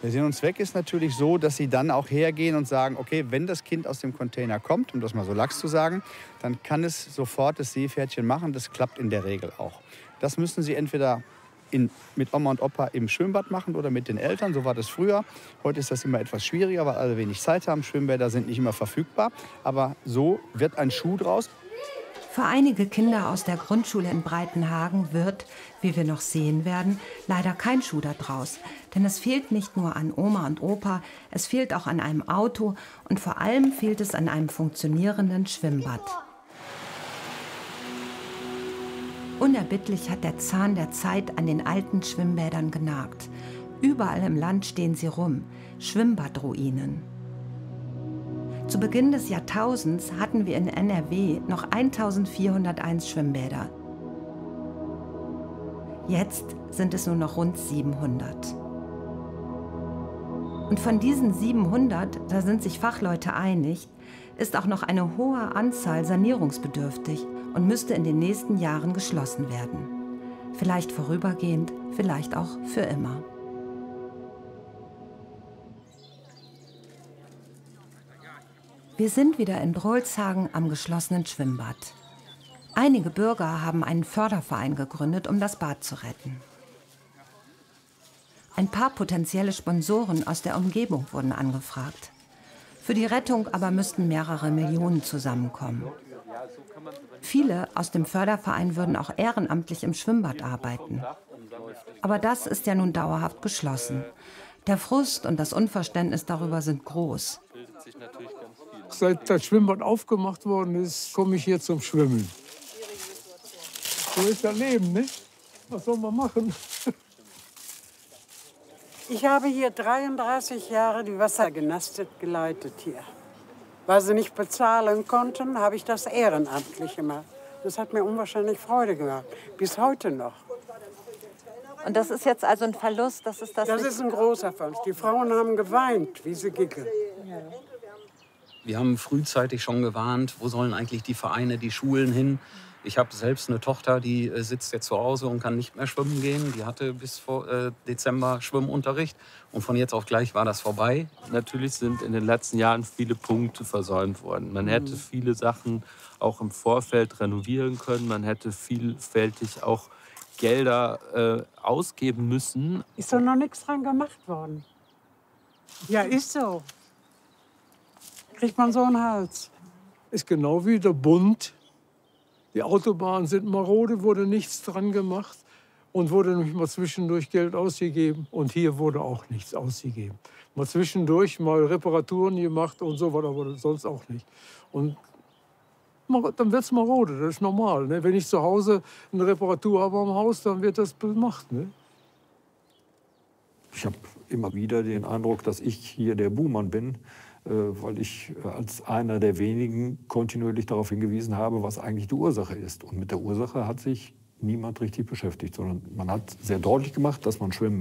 Der Sinn und Zweck ist natürlich so, dass Sie dann auch hergehen und sagen, okay, wenn das Kind aus dem Container kommt, um das mal so lax zu sagen, dann kann es sofort das Seepferdchen machen. Das klappt in der Regel auch. Das müssen Sie entweder mit Oma und Opa im Schwimmbad machen oder mit den Eltern. So war das früher. Heute ist das immer etwas schwieriger, weil alle wenig Zeit haben. Schwimmbäder sind nicht immer verfügbar. Aber so wird ein Schuh draus. Für einige Kinder aus der Grundschule in Breitenhagen wird, wie wir noch sehen werden, leider kein Schuh daraus. Denn es fehlt nicht nur an Oma und Opa, es fehlt auch an einem Auto und vor allem fehlt es an einem funktionierenden Schwimmbad. Unerbittlich hat der Zahn der Zeit an den alten Schwimmbädern genagt. Überall im Land stehen sie rum, Schwimmbadruinen. Zu Beginn des Jahrtausends hatten wir in NRW noch 1401 Schwimmbäder. Jetzt sind es nur noch rund 700. Und von diesen 700, da sind sich Fachleute einig, ist auch noch eine hohe Anzahl sanierungsbedürftig und müsste in den nächsten Jahren geschlossen werden. Vielleicht vorübergehend, vielleicht auch für immer. Wir sind wieder in Drolshagen am geschlossenen Schwimmbad. Einige Bürger haben einen Förderverein gegründet, um das Bad zu retten. Ein paar potenzielle Sponsoren aus der Umgebung wurden angefragt. Für die Rettung aber müssten mehrere Millionen zusammenkommen. Viele aus dem Förderverein würden auch ehrenamtlich im Schwimmbad arbeiten. Aber das ist ja nun dauerhaft geschlossen. Der Frust und das Unverständnis darüber sind groß. Seit das Schwimmbad aufgemacht worden ist, komme ich hier zum Schwimmen. So ist das Leben, ne? Was soll man machen? Ich habe hier 33 Jahre die Wassergymnastik geleitet hier. Weil sie nicht bezahlen konnten, habe ich das ehrenamtlich gemacht. Das hat mir unwahrscheinlich Freude gemacht, bis heute noch. Und das ist jetzt also ein Verlust? Das ist ein großer Verlust. Die Frauen haben geweint, wie sie gingen. Ja. Wir haben frühzeitig schon gewarnt, wo sollen eigentlich die Vereine, die Schulen hin. Ich habe selbst eine Tochter, die sitzt jetzt zu Hause und kann nicht mehr schwimmen gehen. Die hatte bis vor Dezember Schwimmunterricht und von jetzt auf gleich war das vorbei. Natürlich sind in den letzten Jahren viele Punkte versäumt worden. Man hätte viele Sachen auch im Vorfeld renovieren können. Man hätte vielfältig auch Gelder ausgeben müssen. Ist doch noch nichts dran gemacht worden. Ja, ist so. Kriegt man so einen Hals. Ist genau wie der Bund. Die Autobahnen sind marode, wurde nichts dran gemacht und wurde nämlich mal zwischendurch Geld ausgegeben. Und hier wurde auch nichts ausgegeben. Mal zwischendurch mal Reparaturen gemacht und so weiter, aber sonst auch nicht. Und dann wird es marode, das ist normal. Ne? Wenn ich zu Hause eine Reparatur habe am Haus, dann wird das gemacht. Ne? Ich habe immer wieder den Eindruck, dass ich hier der Buhmann bin, weil ich als einer der wenigen kontinuierlich darauf hingewiesen habe, was eigentlich die Ursache ist. Und mit der Ursache hat sich niemand richtig beschäftigt, sondern man hat sehr deutlich gemacht, dass man schwimmen